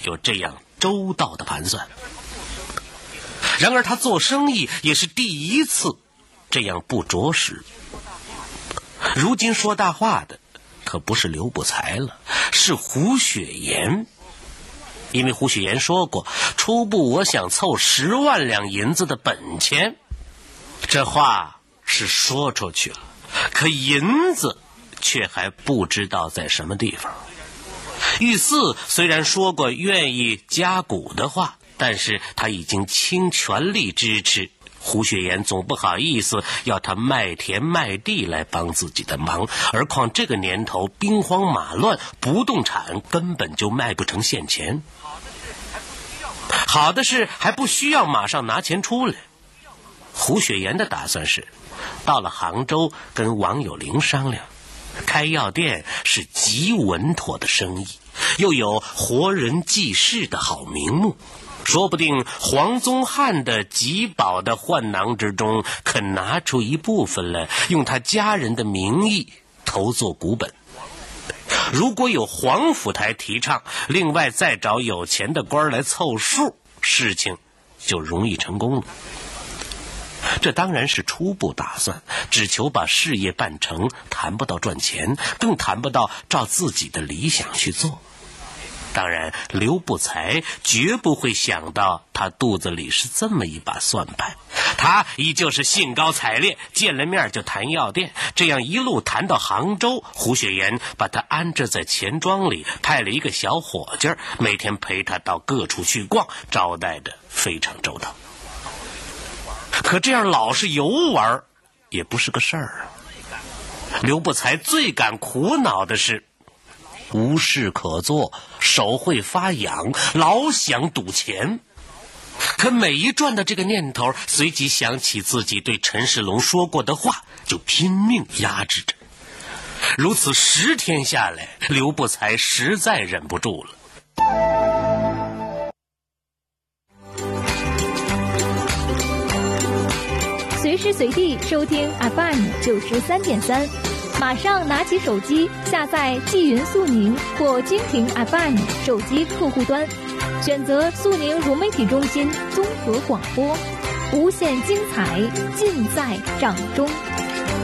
就这样周到的盘算。然而他做生意也是第一次这样不着实。如今说大话的可不是刘不才了，是胡雪岩。因为胡雪岩说过，初步我想凑10万两银子的本钱。这话是说出去了，可银子却还不知道在什么地方。玉四虽然说过愿意加股的话，但是他已经倾全力支持，胡雪岩总不好意思要他卖田卖地来帮自己的忙，而况这个年头兵荒马乱，不动产根本就卖不成现钱。好的是还不需要马上拿钱出来。胡雪岩的打算是到了杭州跟王有龄商量，开药店是极稳妥的生意，又有活人济世的好名目，说不定黄宗汉的极宝的换囊之中肯拿出一部分来，用他家人的名义投作股本。如果有黄府台提倡，另外再找有钱的官来凑数，事情就容易成功了。这当然是初步打算，只求把事业办成，谈不到赚钱，更谈不到照自己的理想去做。当然刘不才绝不会想到他肚子里是这么一把算盘，他依旧是兴高采烈，见了面就谈药店，这样一路谈到杭州。胡雪岩把他安置在钱庄里，派了一个小伙计，每天陪他到各处去逛，招待的非常周到。可这样老是游玩也不是个事儿啊。刘不才最感苦恼的是无事可做，手会发痒，老想赌钱。可每一转到这个念头，随即想起自己对陈世龙说过的话，就拼命压制着。如此10天下来，刘不才实在忍不住了。 随时随地收听 FM93.3，马上拿起手机下载纪云速宁或蜻蜓 FM 手机客户端，选择速宁融媒体中心综合广播，无限精彩尽在掌中。